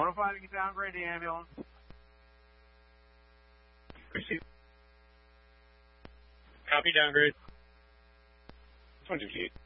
105, you can downgrade the ambulance. Copy, downgrade. 20 feet.